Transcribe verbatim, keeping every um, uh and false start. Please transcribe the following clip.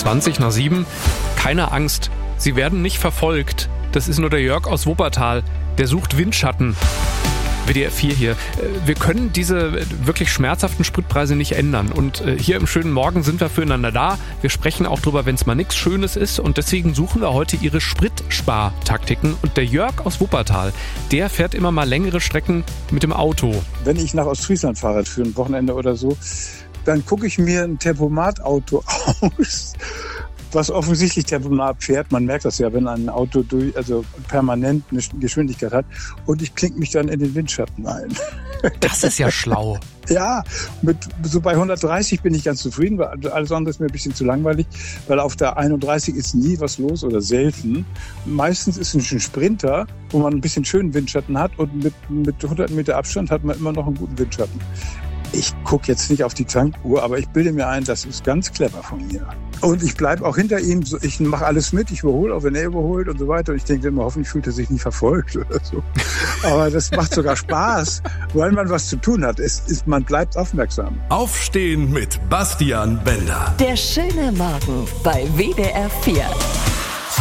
zwanzig nach sieben. Keine Angst, Sie werden nicht verfolgt. Das ist nur der Jörg aus Wuppertal. Der sucht Windschatten. W D R vier hier. Wir können diese wirklich schmerzhaften Spritpreise nicht ändern. Und hier im schönen Morgen sind wir füreinander da. Wir sprechen auch drüber, wenn es mal nichts Schönes ist. Und deswegen suchen wir heute Ihre Spritspartaktiken. Und der Jörg aus Wuppertal, der fährt immer mal längere Strecken mit dem Auto. Wenn ich nach Ostfriesland fahre für ein Wochenende oder so, dann gucke ich mir ein Tempomat-Auto aus, was offensichtlich Tempomat fährt. Man merkt das ja, wenn ein Auto durch, also permanent eine Geschwindigkeit hat. Und ich klinke mich dann in den Windschatten ein. Das ist ja schlau. Ja, mit, so bei hundertdreißig bin ich ganz zufrieden, weil alles andere ist mir ein bisschen zu langweilig, weil auf der einunddreißig ist nie was los oder selten. Meistens ist es ein Sprinter, wo man ein bisschen schönen Windschatten hat und mit, mit hundert Meter Abstand hat man immer noch einen guten Windschatten. Ich gucke jetzt nicht auf die Tankuhr, aber ich bilde mir ein, das ist ganz clever von mir. Und ich bleibe auch hinter ihm, ich mache alles mit, ich überhole, auch wenn er überholt und so weiter. Und ich denke immer, hoffentlich fühlt er sich nicht verfolgt oder so. Aber das macht sogar Spaß, weil man was zu tun hat. Es ist, man bleibt aufmerksam. Aufstehen mit Bastian Bender. Der schöne Morgen bei W D R vier.